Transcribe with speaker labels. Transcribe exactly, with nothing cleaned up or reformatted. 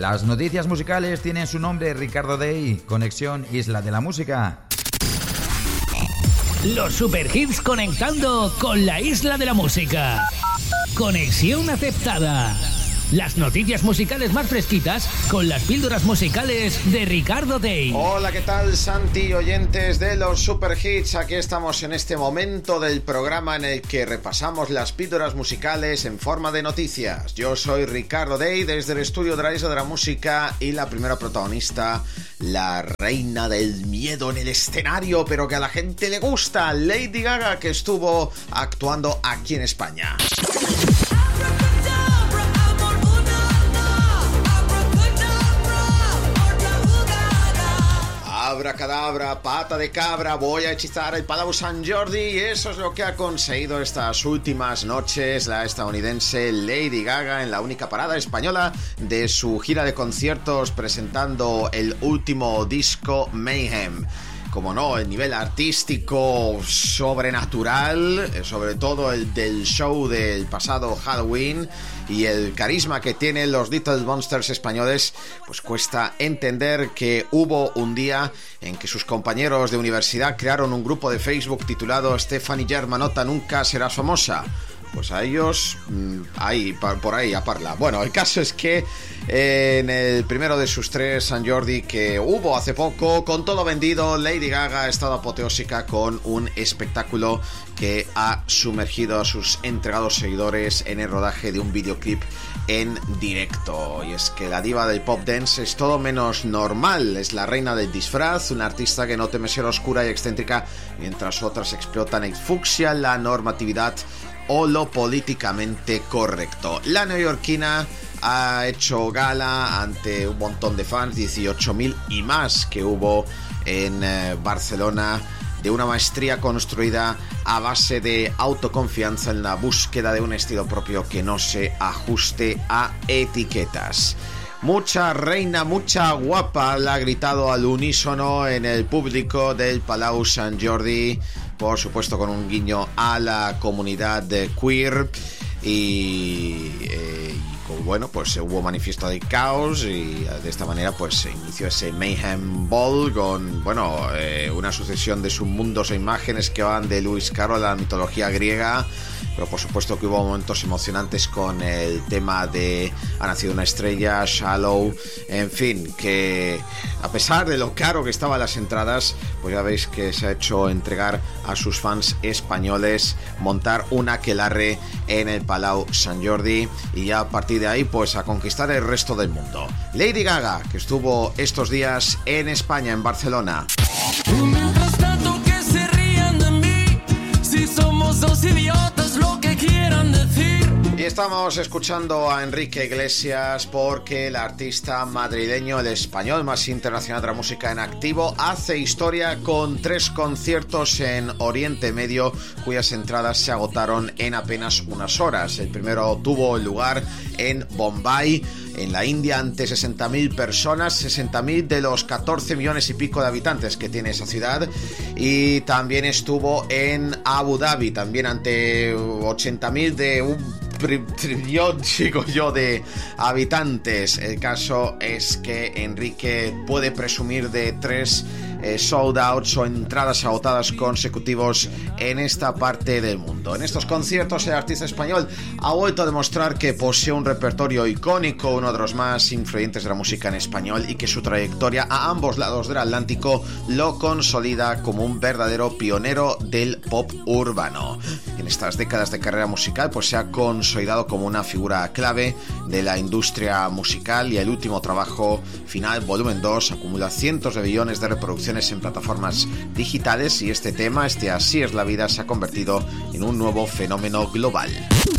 Speaker 1: Las noticias musicales tienen su nombre, Ricardo Day. Conexión Isla de la Música.
Speaker 2: Los superhits conectando con la Isla de la Música. Conexión aceptada. Las noticias musicales más fresquitas con las píldoras musicales de Ricardo Day.
Speaker 3: Hola, ¿qué tal, Santi, oyentes de los Super Hits? Aquí estamos en este momento del programa en el que repasamos las píldoras musicales en forma de noticias. Yo soy Ricardo Day desde el estudio de la Isla de la Música y la primera protagonista, la reina del miedo en el escenario, pero que a la gente le gusta, Lady Gaga, que estuvo actuando aquí en España. Abracadabra, pata de cabra, voy a hechizar el Palau Sant Jordi, y eso es lo que ha conseguido estas últimas noches la estadounidense Lady Gaga en la única parada española de su gira de conciertos presentando el último disco Mayhem. Como no, el nivel artístico sobrenatural, sobre todo el del show del pasado Halloween, y el carisma que tienen los Little Monsters españoles, pues cuesta entender que hubo un día en que sus compañeros de universidad crearon un grupo de Facebook titulado Stephanie Germanotta nunca será famosa. Pues a ellos, ahí, por ahí, a parla. Bueno, el caso es que en el primero de sus tres Sant Jordi que hubo hace poco, con todo vendido, Lady Gaga ha estado apoteósica con un espectáculo que ha sumergido a sus entregados seguidores en el rodaje de un videoclip en directo. Y es que la diva del pop dance es todo menos normal, es la reina del disfraz, una artista que no teme ser oscura y excéntrica, mientras otras explotan el fucsia, la normatividad o lo políticamente correcto. La neoyorquina ha hecho gala ante un montón de fans, dieciocho mil y más que hubo en eh, Barcelona, de una maestría construida a base de autoconfianza en la búsqueda de un estilo propio que no se ajuste a etiquetas. Mucha reina, mucha guapa, la ha gritado al unísono en el público del Palau Sant Jordi, por supuesto con un guiño a la comunidad de queer, y, eh, y bueno, pues hubo manifiesto de caos, y de esta manera pues se inició ese Mayhem Ball con, bueno, eh, una sucesión de submundos e imágenes que van de Lewis Carroll a la mitología griega. Pero por supuesto que hubo momentos emocionantes con el tema de Ha nacido una estrella, Shallow, en fin, que a pesar de lo caro que estaban las entradas, pues ya veis que se ha hecho entregar a sus fans españoles montar un aquelarre en el Palau Sant Jordi, y ya a partir de ahí pues a conquistar el resto del mundo. Lady Gaga, que estuvo estos días en España, en Barcelona.
Speaker 4: Mientras tanto que se rían de mí, si somos dos idiotas, lo que quieran decir.
Speaker 3: Y estamos escuchando a Enrique Iglesias porque el artista madrileño, el español más internacional de la música en activo, hace historia con tres conciertos en Oriente Medio cuyas entradas se agotaron en apenas unas horas. El primero tuvo lugar en Bombay, en la India, ante sesenta mil personas, sesenta mil de los catorce millones y pico de habitantes que tiene esa ciudad, y también estuvo en Abu Dhabi, también ante ochenta mil de un trillón, digo yo, de habitantes. El caso es que Enrique puede presumir de tres eh, sold outs o entradas agotadas consecutivos en esta parte del mundo. En estos conciertos el artista español ha vuelto a demostrar que posee un repertorio icónico, uno de los más influyentes de la música en español, y que su trayectoria a ambos lados del Atlántico lo consolida como un verdadero pionero del pop urbano. En estas décadas de carrera musical pues se ha consolidado como una figura clave de la industria musical, y el último trabajo final, volumen dos, acumula cientos de billones de reproducciones en plataformas digitales, y este tema, este Así es la vida, se ha convertido en un nuevo fenómeno global.